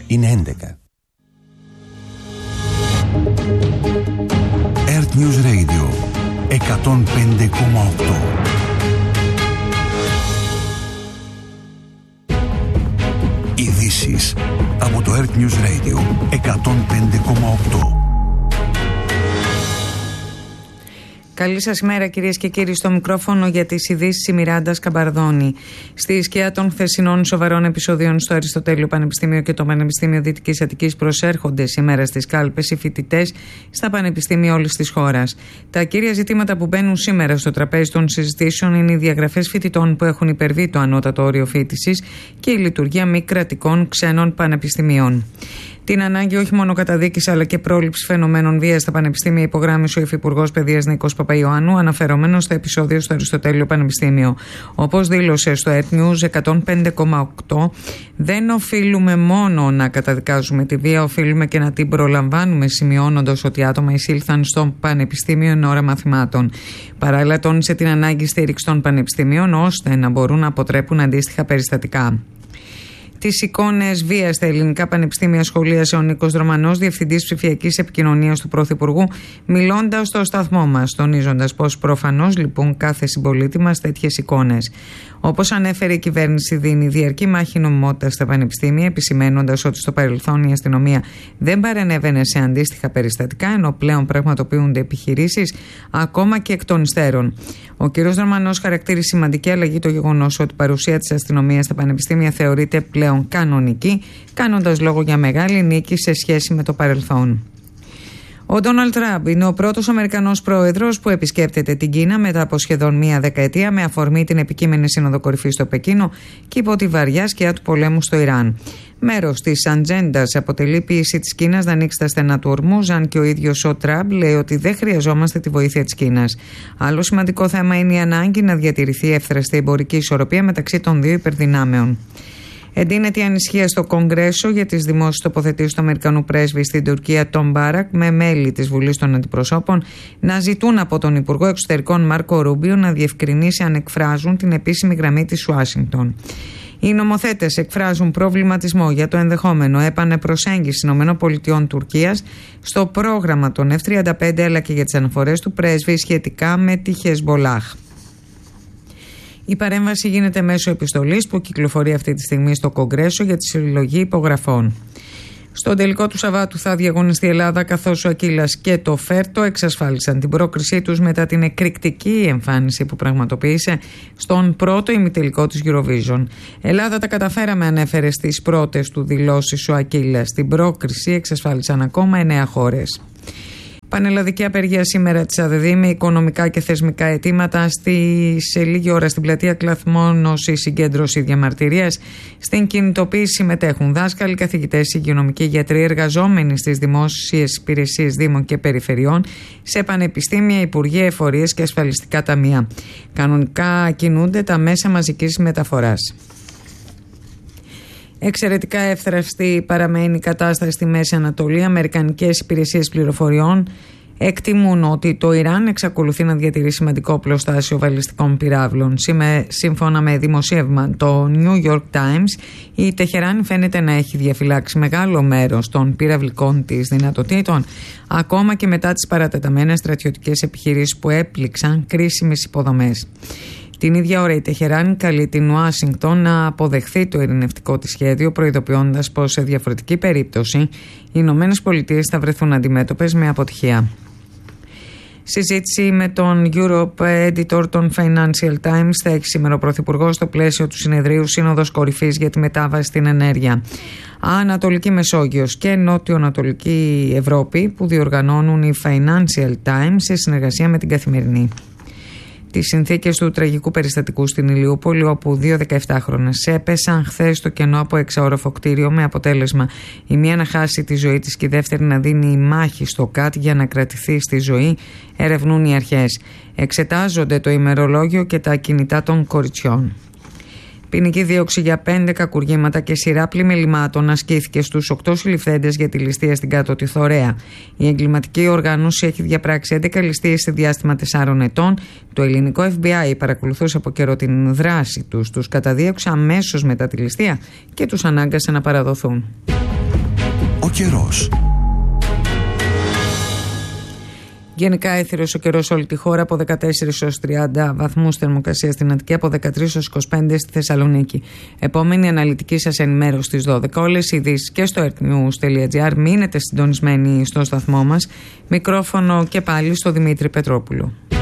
Είναι 11. Earth News Radio 105,8. Ειδήσεις από το Earth News Radio 105,8. Καλή σας ημέρα, κυρίες και κύριοι, στο μικρόφωνο για τις ειδήσεις η Μιράντα Καμπαρδόνη. Στη σκιά των χθεσινών σοβαρών επεισοδίων στο Αριστοτέλειο Πανεπιστήμιο και το Πανεπιστήμιο Δυτικής Αττικής προσέρχονται σήμερα στις κάλπες οι φοιτητές στα πανεπιστήμια όλης της χώρας. Τα κύρια ζητήματα που μπαίνουν σήμερα στο τραπέζι των συζητήσεων είναι οι διαγραφές φοιτητών που έχουν υπερβεί το ανώτατο όριο φοιτησης και η λειτουργία μη κρατικών ξένων πανεπιστημίων. Την ανάγκη όχι μόνο καταδίκης αλλά και πρόληψη φαινομένων βίας στα πανεπιστήμια υπογράμμισε ο Υφυπουργός Παιδείας Νίκος Παπαϊωάννου, αναφερόμενος στο επεισόδιο στο Αριστοτέλειο Πανεπιστήμιο. Όπως δήλωσε στο Earth News 105,8, δεν οφείλουμε μόνο να καταδικάζουμε τη βία, οφείλουμε και να την προλαμβάνουμε, σημειώνοντας ότι άτομα εισήλθαν στο πανεπιστήμιο εν ώρα μαθημάτων. Παράλληλα, τόνισε την ανάγκη στήριξη των πανεπιστημίων ώστε να μπορούν να αποτρέπουν αντίστοιχα περιστατικά. Τις εικόνες βίας στα ελληνικά πανεπιστήμια σχολίασε ο Νίκος Δρομανός, Διευθυντής Ψηφιακής Επικοινωνίας του Πρωθυπουργού, μιλώντας στο σταθμό μας, τονίζοντας πως προφανώς λυπούν κάθε συμπολίτη μας τέτοιες εικόνες. Όπως ανέφερε, η κυβέρνηση δίνει διαρκή μάχη νομιμότητας στα πανεπιστήμια, επισημαίνοντας ότι στο παρελθόν η αστυνομία δεν παρενέβαινε σε αντίστοιχα περιστατικά, ενώ πλέον πραγματοποιούνται επιχειρήσεις ακόμα και εκ των υστέρων. Ο κ. Δρομανός χαρακτήρισε σημαντική αλλαγή το γεγονός ότι η παρουσία της αστυνομίας στα πανεπιστήμια θεωρείται πλέον κανονική, κάνοντας λόγο για μεγάλη νίκη σε σχέση με το παρελθόν. Ο Ντόναλντ Τραμπ είναι ο πρώτος Αμερικανός πρόεδρος που επισκέπτεται την Κίνα μετά από σχεδόν μία δεκαετία, με αφορμή την επικείμενη σύνοδο κορυφής στο Πεκίνο και υπό τη βαριά σκιά του πολέμου στο Ιράν. Μέρος της ατζέντας αποτελεί η πίεση της Κίνας να ανοίξει τα στενά του ορμούς, αν και ο ίδιος ο Τραμπ λέει ότι δεν χρειαζόμαστε τη βοήθεια της Κίνας. Άλλο σημαντικό θέμα είναι η ανάγκη να διατηρηθεί εύθραστη εμπορική ισορροπία μεταξύ των δύο υπερδυνάμεων. Εντείνεται η ανησυχία στο Κογκρέσο για τις δημόσιες τοποθετήσεις του Αμερικανού πρέσβη στην Τουρκία, Τον Μπάρακ, με μέλη της Βουλής των Αντιπροσώπων να ζητούν από τον Υπουργό Εξωτερικών Μάρκο Ρούμπιο να διευκρινίσει αν εκφράζουν την επίσημη γραμμή της Ουάσιγκτον. Οι νομοθέτες εκφράζουν προβληματισμό για το ενδεχόμενο επανεπροσέγγιση ΗΠΑ-Τουρκίας στο πρόγραμμα των F-35 αλλά και για τις αναφορές του πρέσβη σχετικά με τη Χεσμπολάχ. Η παρέμβαση γίνεται μέσω επιστολής που κυκλοφορεί αυτή τη στιγμή στο Κογκρέσο για τη συλλογή υπογραφών. Στον τελικό του Σαββάτου θα διαγωνιστεί η Ελλάδα, καθώς ο Ακύλας και το Φέρτο εξασφάλισαν την πρόκρισή τους μετά την εκρηκτική εμφάνιση που πραγματοποίησε στον πρώτο ημιτελικό της Eurovision. Ελλάδα τα καταφέραμε, ανέφερε στις πρώτες του δηλώσεις ο Ακύλας. Την πρόκριση εξασφάλισαν ακόμα 9 χώρες. Πανελλαδική απεργία σήμερα της ΑΔΔ με οικονομικά και θεσμικά αιτήματα. Σε λίγη ώρα στην πλατεία Κλαθμόνος η συγκέντρωση διαμαρτυρίας. Στην κινητοποίηση συμμετέχουν δάσκαλοι, καθηγητές, υγειονομικοί, γιατροί, εργαζόμενοι στις δημόσιες υπηρεσίες δήμων και περιφερειών, σε πανεπιστήμια, υπουργεία, εφορίες και ασφαλιστικά ταμεία. Κανονικά κινούνται τα μέσα μαζικής μεταφοράς. Εξαιρετικά εύθραυστη παραμένει η κατάσταση στη Μέση Ανατολή. Αμερικανικές υπηρεσίες πληροφοριών εκτιμούν ότι το Ιράν εξακολουθεί να διατηρεί σημαντικό οπλοστάσιο βαλιστικών πυράβλων. Σύμφωνα με δημοσίευμα το New York Times, η Τεχεράνη φαίνεται να έχει διαφυλάξει μεγάλο μέρος των πυραυλικών της δυνατοτήτων, ακόμα και μετά τις παρατεταμένες στρατιωτικές επιχειρήσεις που έπληξαν κρίσιμες υποδομές. Την ίδια ώρα η Τεχεράνη καλεί την Ουάσιγκτον να αποδεχθεί το ειρηνευτικό της σχέδιο, προειδοποιώντας πως σε διαφορετική περίπτωση οι Ηνωμένες Πολιτείες θα βρεθούν αντιμέτωπες με αποτυχία. Συζήτηση με τον Europe Editor των Financial Times θα έχει σήμερα ο Πρωθυπουργός στο πλαίσιο του συνεδρίου Σύνοδος Κορυφής για τη μετάβαση στην ενέργεια. Ανατολική Μεσόγειος και Νότιο-Ανατολική Ευρώπη που διοργανώνουν οι Financial Times σε συνεργασία με την Καθημερινή. Τις συνθήκες του τραγικού περιστατικού στην Ηλιούπολη, όπου 2 17χρονες έπεσαν χθες στο κενό από εξαόροφο κτίριο, με αποτέλεσμα η μία να χάσει τη ζωή της και η δεύτερη να δίνει μάχη στο ΚΑΤ για να κρατηθεί στη ζωή, ερευνούν οι αρχές. Εξετάζονται το ημερολόγιο και τα κινητά των κοριτσιών. Ποινική δίωξη για 5 κακουργήματα και σειρά πλημελημάτων ασκήθηκε στους 8 συλληφθέντες για τη ληστεία στην Κάτω τη Θωρέα. Η εγκληματική οργάνωση έχει διαπράξει 11 ληστείες σε διάστημα 4 ετών. Το ελληνικό FBI παρακολουθούσε από καιρό την δράση τους. Τους καταδίωξε αμέσως μετά τη ληστεία και τους ανάγκασε να παραδοθούν. καιρός. Γενικά έθυρος ο καιρός σε όλη τη χώρα, από 14 έως 30 βαθμούς θερμοκρασία στην Αττική, από 13 έως 25 στη Θεσσαλονίκη. Επόμενη αναλυτική σας ενημέρωση στις 12. Όλες οι ειδήσεις και στο earthnews.gr. Μείνετε συντονισμένοι στο σταθμό μας. Μικρόφωνο και πάλι στο Δημήτρη Πετρόπουλο.